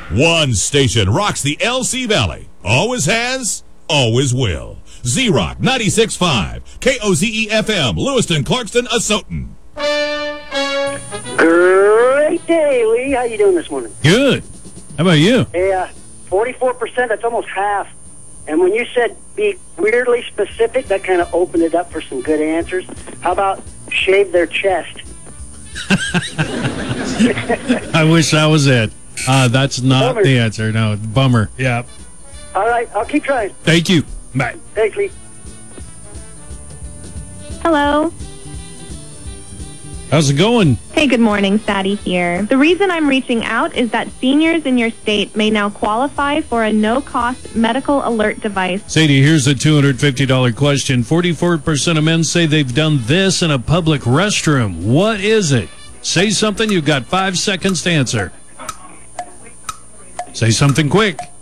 One station rocks the LC Valley. Always has, always will. Z-Rock 96.5, KOZE-FM, Lewiston, Clarkston, Asotin. Great day, Lee. How you doing this morning? Good. How about you? Hey, 44%, that's almost half. And when you said be weirdly specific, that kind of opened it up for some good answers. How about shave their chest? I wish that was it. That's not Bummer. the answer. No, bummer. Yeah. All right, I'll keep trying. Thank you. Bye. Thanks, Lee. Hello. How's it going? Hey, good morning. Sadie here. The reason I'm reaching out is that seniors in your state may now qualify for a no-cost medical alert device. Sadie, here's a $250 question. 44% of men say they've done this in a public restroom. What is it? Say something. You've got 5 seconds to answer. Say something quick.